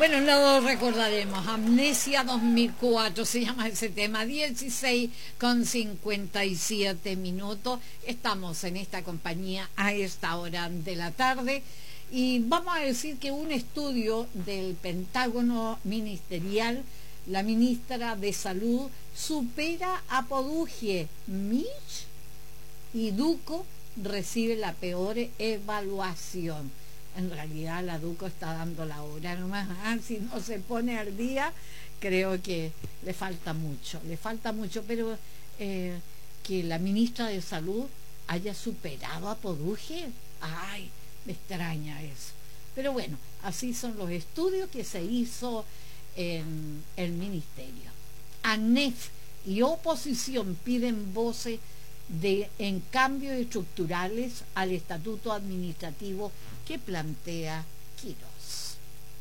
Bueno, lo recordaremos. Amnesia 2004 se llama ese tema. 16:57. Estamos en esta compañía a esta hora de la tarde. Y vamos a decir que un estudio del Pentágono Ministerial, la ministra de Salud supera a Poduje. Mitch y Duco recibe la peor evaluación. En realidad la Duco está dando la hora nomás. Si no se pone al día, creo que le falta mucho, pero que la ministra de Salud haya superado a Poduje, ay, me extraña eso. Pero bueno, así son los estudios que se hizo en el ministerio. ANEF y oposición piden voces en cambios estructurales al estatuto administrativo que plantea Quirós.